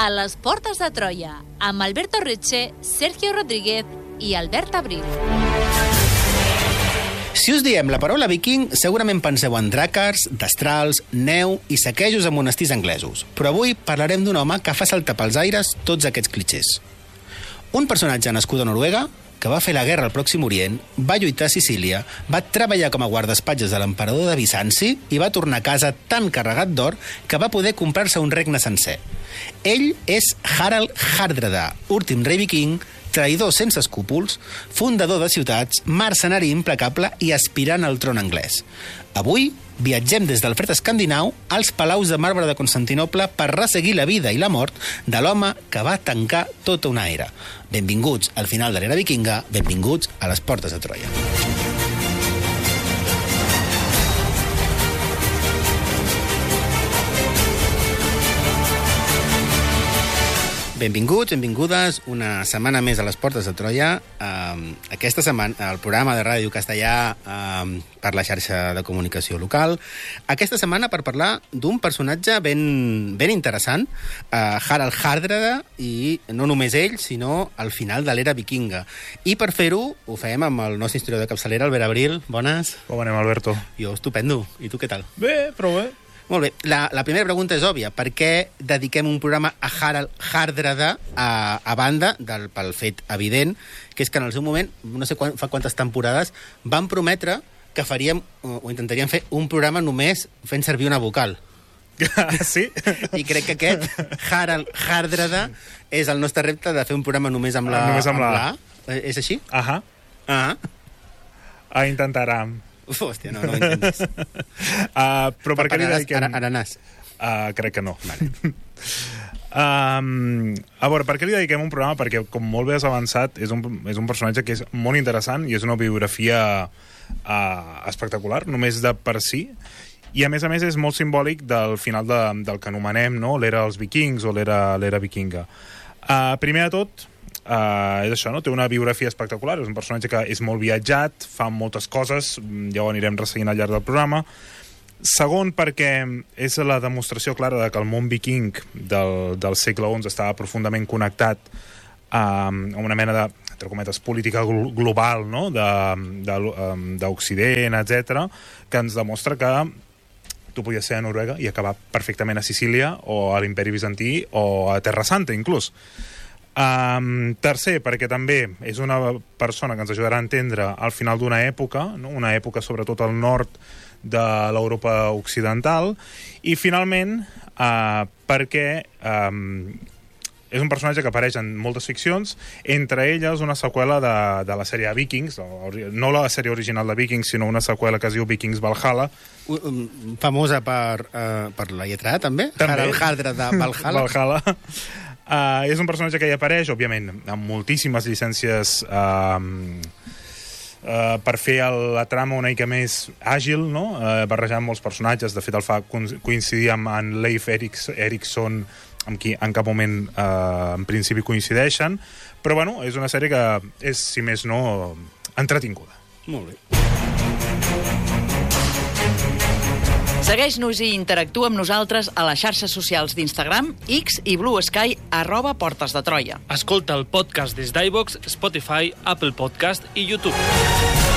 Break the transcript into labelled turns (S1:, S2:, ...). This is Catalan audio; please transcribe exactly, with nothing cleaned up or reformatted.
S1: a les Portes de Troia, amb Alberto Reche, Sergio Rodríguez i Albert Abril.
S2: Si us diem la paraula viking, segurament penseu en dràcars, destrals, neu i saquejos a monestirs anglesos. Però avui parlarem d'un home que fa saltar pels aires tots aquests clitxers. Un personatge nascut a Noruega, que va fer la guerra al Pròxim Orient, va lluitar a Sicília, va treballar com a guardaespatlles de l'emperador de Bizanci i va tornar a casa tan carregat d'or que va poder comprar-se un regne sencer. Ell és Harald Hardrada, últim rei viking, traïdor sense escúpols, fundador de ciutats, mercenari implacable i aspirant al tron anglès. Avui viatgem des del fred escandinau als palaus de marbre de Constantinoble per resseguir la vida i la mort de l'home que va tancar tota una era. Benvinguts al final de l'era vikinga, benvinguts a les Portes de Troia. Benvinguts, benvingudes, una setmana més a les Portes de Troia. Uh, aquesta setmana, el programa de ràdio castellà uh, per la xarxa de comunicació local. Aquesta setmana per parlar d'un personatge ben, ben interessant, uh, Harald Hardrada, i no només ell, sinó al final de l'era vikinga. I per fer-ho, ho fem amb el nostre historiador de capçalera, Albert Abril. Bones.
S3: Com anem, Alberto?
S2: Jo, estupendo. I tu què tal?
S3: Bé, prou bé.
S2: Molt bé, la, la primera pregunta és òbvia. Per què dediquem un programa a Harald Hardrada a, a banda del, pel fet evident, que és que en el seu moment, no sé quan, fa quantes temporades, van prometre que faríem, o, o intentaríem fer un programa només fent servir una vocal.
S3: Sí?
S2: I crec que aquest, Harald Hardrada, és el nostre repte de fer un programa només amb la,
S3: només amb
S2: amb
S3: la
S2: la A. És així?
S3: Ahà.
S2: Ah.
S3: Ah, intentarem.
S2: Uf, hòstia, no, no ho intentis.
S3: uh, però per què li dediquem...
S2: Ara, aranàs.
S3: Uh, crec que no.
S2: Vale.
S3: um, a veure, per què li dediquem un programa? Perquè, com molt bé has avançat, és un, és un personatge que és molt interessant i és una biografia uh, espectacular, només de per si. I, a més a més, és molt simbòlic del final de, del que anomenem, no?, l'era dels vikings o l'era vikinga. Uh, primer de tot, Uh, és això, no? Té una biografia espectacular, és un personatge que és molt viatjat, fa moltes coses, ja ho anirem resseguint al llarg del programa. Segon, perquè és la demostració clara de que el món viking del, del segle onze estava profundament connectat a, a una mena de, entre cometes, política global, no?, d'Occident, etcètera, que ens demostra que tu podies ser a Noruega i acabar perfectament a Sicília o a l'Imperi Bizantí o a Terra Santa, inclús. Um, tercer, perquè també és una persona que ens ajudarà a entendre al final d'una època, no? Una època sobretot al nord de l'Europa occidental. I finalment, uh, perquè um, és un personatge que apareix en moltes ficcions, entre elles una seqüela de, de la sèrie Vikings, no la sèrie original de Vikings, sinó una seqüela que es diu Vikings Valhalla.
S2: Uh, famosa per, uh, per la lletra A, també?
S3: també.
S2: Harald Hardrada de Valhalla.
S3: Valhalla. Uh, és un personatge que hi apareix, òbviament, amb moltíssimes llicències uh, uh, per fer el, la trama una mica més àgil, no? Uh, barrejant molts personatges. De fet, el fa coincidir amb en Leif Erikson, amb qui en cap moment uh, en principi coincideixen, però bueno, és una sèrie que és, si més no, entretinguda.
S2: Molt bé.
S4: Segueix-nos i interactua amb nosaltres a les xarxes socials d'Instagram, X i Blue Sky, arroba Portes de Troia.
S5: Escolta el podcast des d'iVoox, Spotify, Apple Podcast i YouTube.